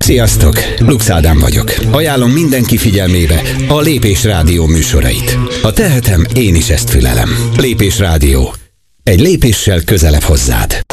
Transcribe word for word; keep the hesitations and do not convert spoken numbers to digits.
Sziasztok! Lux Ádám vagyok. Ajánlom mindenki figyelmébe a Lépés Rádió műsorait. Ha tehetem, én is ezt fülelem. Lépés Rádió. Egy lépéssel közelebb hozzád.